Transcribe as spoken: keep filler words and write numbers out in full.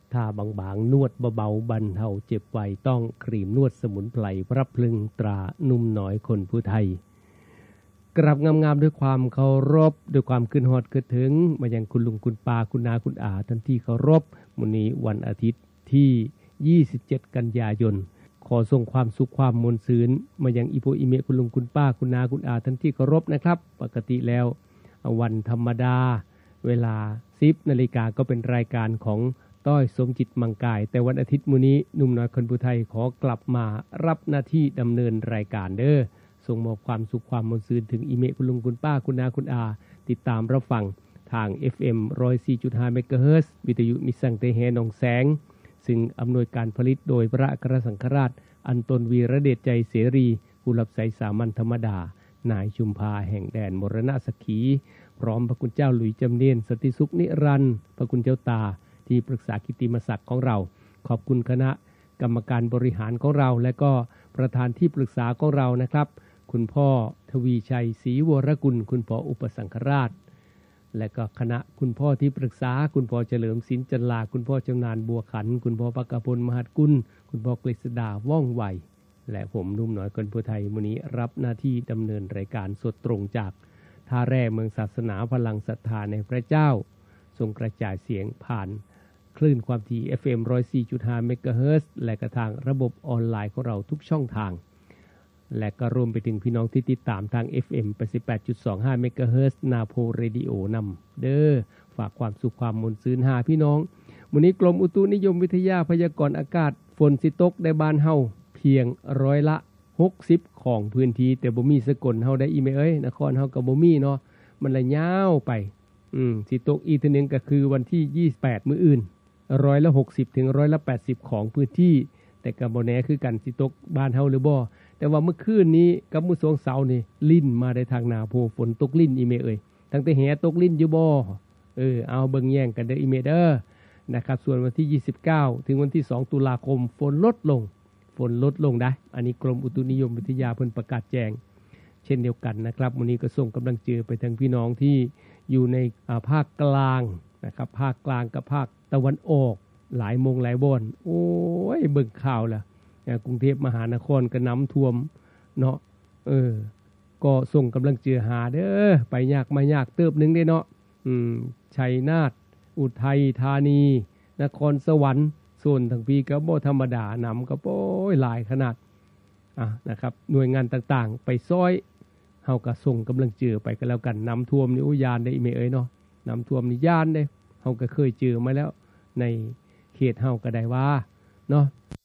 ทาบางๆนวดเบาๆบรรเทาเจ็บไวต้องครีมนวดสมุนไพรพระพลึงตรานุ่มน้อยคนผู้ไทยกราบงามๆด้วยความเคารพด้วยความขึ้นฮอดขึ้นถึงมายังคุณลุงคุณป้าคุณนาคุณอาท่านที่เคารพมื้อนี้วันอาทิตย์ที่ยี่สิบเจ็ดกันยายนขอส่งความสุขความมวลซื่นมายังอีโพอีเมคุณลุงคุณป้าคุณนาคุณอาท่านที่เคารพนะครับปกติแล้ววันธรรมดาเวลา สิบนาฬิกาก็เป็นรายการของต้อยสมจิตมังกายแต่วันอาทิตย์มื้อนี้หนุ่มน้อยคนผู้ไทยขอกลับมารับหน้าที่ดำเนินรายการเด้อส่งมอบความสุขความมวลซื่นถึงอีเมคุณลุงคุณป้าคุณนาคุณอาติดตามรับฟังทาง เอฟ เอ็ม หนึ่งร้อยสี่จุดห้า เมกะเฮิรตซ์วิทยุมิตรสังเตแฮหนองแสงซึ่งอำนวยการผลิตโดยพระอัครสังฆราชอันตนวีระเดชใจเสรีผู้รับใช้สามัญธรรมดานายชุมพาแห่งแดนมรณะสักขีพร้อมพระคุณเจ้าหลุยจำเนียนสติสุขนิรันดร์พระคุณเจ้าตาที่ปรึกษากิตติมศักดิ์ของเราขอบคุณคณะกรรมการบริหารของเราและก็ประธานที่ปรึกษาของเรานะครับคุณพ่อทวีชัยศรีวรกุลคุณพ่ออุปสังฆราชและก็คณะคุณพ่อที่ปรึกษาคุณพ่อเฉลิมศิลป์จันลาคุณพ่อจำนานบัวขันคุณพ่อปกพลมหัดกุลคุณพ่อกฤษดาว่องไวและผมนุ่มน้อยคนผู้ไทยมื้อนี้รับหน้าที่ดำเนินรายการสดตรงจากท่าแร่เมืองศาสนาพลังศรัทธาในพระเจ้าส่งกระจายเสียงผ่านคลื่นความถี่ เอฟ เอ็ม หนึ่งร้อยสี่จุดห้า เมกะเฮิรตซ์และกระทางระบบออนไลน์ของเราทุกช่องทางและก็รวมไปถึงพี่น้องที่ติดตามทาง เอฟ เอ็ม แปดสิบแปดจุดสองห้า เมกะเฮิรตซ์นาโพเรดิโอนำเด้อฝากความสุขความมวลซื่นหาพี่น้องมื้อนี้กรมอุตุนิยมวิทยาพยากรณ์อากาศฝนสิตกในบ้านเฮาเพียงร้อยละหกสิบของพื้นที่แต่บ่มีสกลเฮาได้อีแม่เอ้ยนครเฮาก็บ่มีเนาะมันละยาวไปอืมสิตกอีกทีนึงก็คือวันที่ยี่สิบแปดมื้ออื่นร้อยละหกสิบถึงร้อยละแปดสิบของพื้นที่แต่ก็บ่แน่คือกันสิตกบ้านเฮาหรือบ่แต่ว่าเมื่อคืนนี้กับมื้อสองเสาร์นี่ลิ้นมาได้ทางหน้าโพฝนตกลิ้นอีแม่เอ้ยตั้งแต่แหตกลิ้นอยู่บ่เออเอาเบิ่งแย่งกันเด้ออีแม่เด้อนะครับส่วนวันที่ยี่สิบเก้าถึงวันที่สองตุลาคมฝนลดลงฝนลดลงได้อันนี้กรมอุตุนิยมวิทยาเพิ่นประกาศแจ้งเช่นเดียวกันนะครับมื้อนี้ก็ส่งกำลังเจอไปถึงพี่น้องที่อยู่ในภาคกลางนะครับภาคกลางกับภาคตะวันออกหลายมงหลายบ่อนโอ้ยเบิ่งข่าวล่ะกรุงเทพมหานครก็น้ำท่วมเนาะเออก็ส่งกำลังเจอหาเด้อไปยากมายากเติบนึงได้เนาะอืมชัยนาทอุทัยธานีนครสวรรค์โซนทั้งปีก็บ่ธรรมดาน้ำก็โอ้ยหลายขนาดอ่ะนะครับหน่วยงานต่างๆไปซอยเฮาก็ส่งกำลังเจอไปก็แล้วกันน้ำท่วมนี่อุยานได้อีเมเอ้ยเนาะน้ำท่วมนี่ย่านเด้เฮาก็เคยเจอมาแล้วในเขตเฮาก็ได้ว่าเนาะ